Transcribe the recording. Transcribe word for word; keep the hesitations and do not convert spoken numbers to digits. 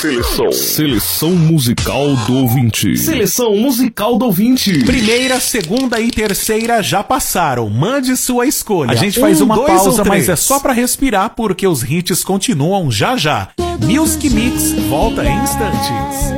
Seleção. Seleção musical do ouvinte. Seleção musical do ouvinte. Primeira, segunda e terceira já passaram. Mande sua escolha. A gente faz Um, uma dois pausa, ou mas três? é só pra respirar porque os hits continuam já já. Music Mix volta em instantes.